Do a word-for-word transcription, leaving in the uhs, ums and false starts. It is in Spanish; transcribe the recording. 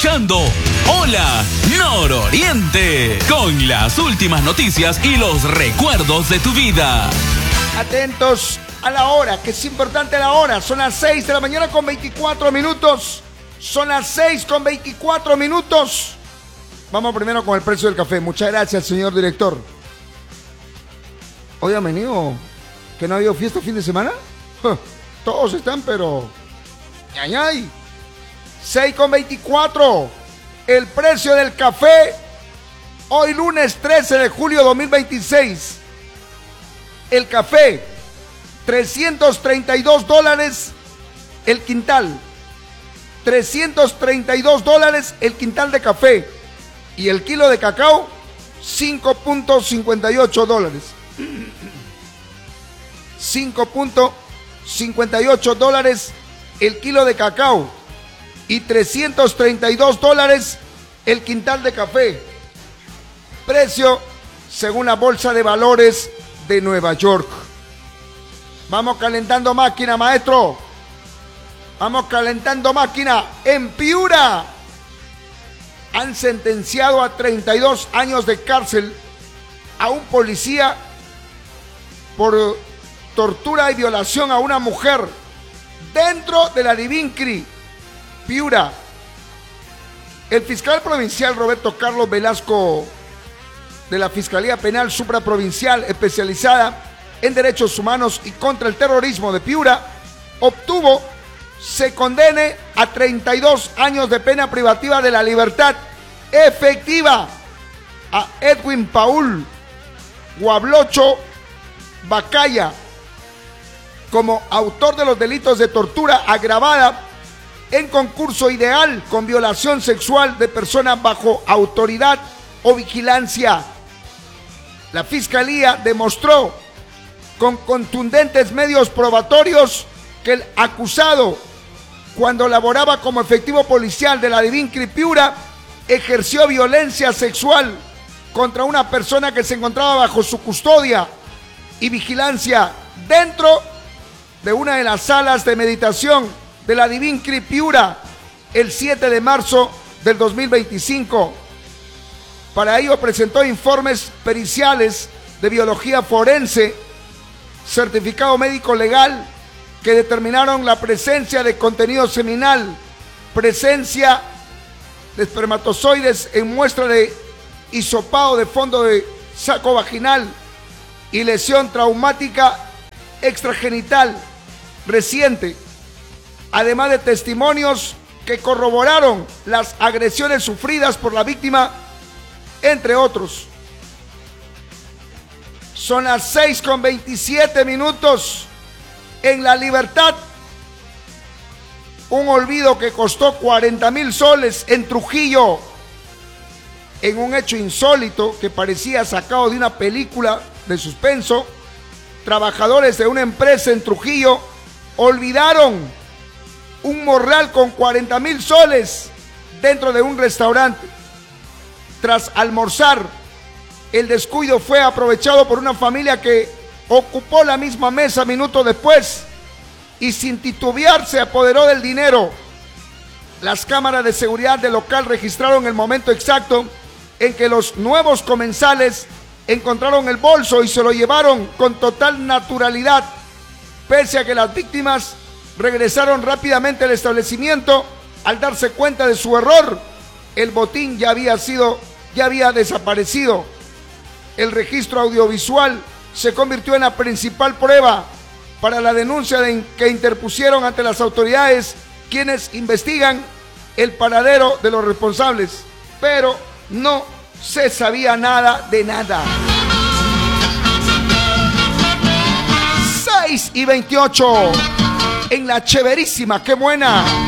escuchando Hola Nororiente, con las últimas noticias y los recuerdos de tu vida. Atentos a la hora, que es importante la hora. Son las seis de la mañana con veinticuatro minutos. Son las seis con veinticuatro minutos. Vamos primero con el precio del café. Muchas gracias, señor director. Oiga, venido, ¿que no ha habido fiesta fin de semana? Todos están, pero... ¡Ay, ay! seis con veinticuatro. El precio del café hoy lunes trece de julio de dos mil veintiséis. El café, trescientos treinta y dos dólares el quintal. trescientos treinta y dos dólares el quintal de café. Y el kilo de cacao, cinco punto cincuenta y ocho dólares. cinco punto cincuenta y ocho dólares el kilo de cacao. Y trescientos treinta y dos dólares el quintal de café. Precio según la Bolsa de Valores de Nueva York. Vamos calentando máquina, maestro. Vamos calentando máquina. En Piura han sentenciado a treinta y dos años de cárcel a un policía por tortura y violación a una mujer dentro de la Divincri, Piura. El fiscal provincial Roberto Carlos Velasco, de la Fiscalía Penal Supraprovincial especializada en Derechos Humanos y contra el Terrorismo de Piura, obtuvo se condene a treinta y dos años de pena privativa de la libertad efectiva a Edwin Paul Guablocho Bacaya como autor de los delitos de tortura agravada en concurso ideal con violación sexual de personas bajo autoridad o vigilancia. La Fiscalía demostró con contundentes medios probatorios que el acusado, cuando laboraba como efectivo policial de la Divincri Piura, ejerció violencia sexual contra una persona que se encontraba bajo su custodia y vigilancia dentro de una de las salas de meditación de la Divincri Piura el siete de marzo del dos mil veinticinco. Para ello presentó informes periciales de biología forense, certificado médico legal, que determinaron la presencia de contenido seminal, presencia de espermatozoides en muestra de hisopado de fondo de saco vaginal y lesión traumática extragenital reciente, además de testimonios que corroboraron las agresiones sufridas por la víctima, entre otros. Son las seis con veintisiete minutos. En la libertad, un olvido que costó cuarenta mil soles en Trujillo, en un hecho insólito que parecía sacado de una película de suspenso. Trabajadores de una empresa en Trujillo olvidaron un morral con cuarenta mil soles dentro de un restaurante. Tras almorzar, el descuido fue aprovechado por una familia que ocupó la misma mesa minutos después y sin titubear se apoderó del dinero. Las cámaras de seguridad del local registraron el momento exacto en que los nuevos comensales encontraron el bolso y se lo llevaron con total naturalidad, pese a que las víctimas regresaron rápidamente al establecimiento al darse cuenta de su error. El botín ya había sido, ya había desaparecido. El registro audiovisual se convirtió en la principal prueba para la denuncia de que interpusieron ante las autoridades, quienes investigan el paradero de los responsables, pero no se sabía nada de nada. seis y veintiocho. En la Cheverísima, qué buena.